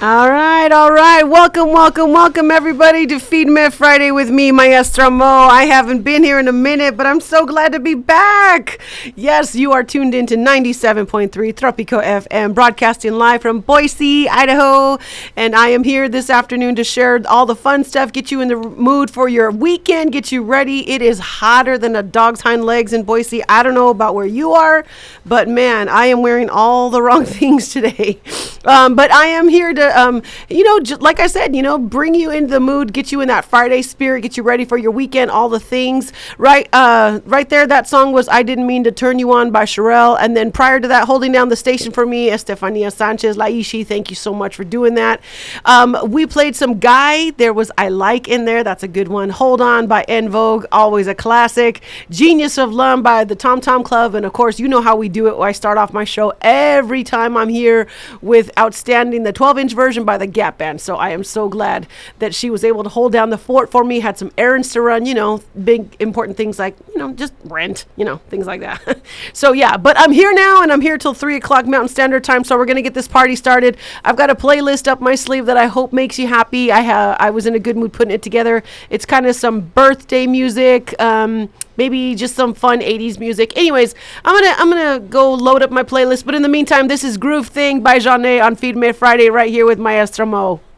All right, all right. Welcome, everybody to Feed Me Friday with me, Maestra Mo. I haven't been here in a minute, but I'm so glad to be back. Yes, you are tuned into 97.3 Tropico FM, broadcasting live from Boise, Idaho. And I am here this afternoon to share all the fun stuff, get you in the mood for your weekend, get you ready. It is hotter than a dog's hind legs in Boise. I don't know about where you are, but man, I am wearing all the wrong things today. But I am here to like I said, bring you into the mood, get you in that Friday spirit, get you ready for your weekend, all the things. Right there, that song was I Didn't Mean to Turn You On by Sherelle. And then prior to that, holding down the station for me, Estefania Sanchez Laishi. Thank you so much for doing that. We played some Guy. There was I Like in there. That's a good one. Hold On by En Vogue, always a classic. Genius of Lum by the Tom Tom Club. And of course, you know how we do it. I start off my show every time I'm here with Outstanding, the 12-inch version by the Gap Band. So I am so glad that she was able to hold down the fort for me, had some errands to run, big important things like, just rent, things like that. So yeah, but I'm here now and I'm here till 3 o'clock Mountain Standard Time. So we're going to get this party started. I've got a playlist up my sleeve that I hope makes you happy. I was in a good mood putting it together. It's kind of some birthday music, maybe just some fun 80s music. Anyways, I'm gonna go load up my playlist. But in the meantime, this is Groove Thing by Jeanne on Feed Me Friday right here with Maestra Mo.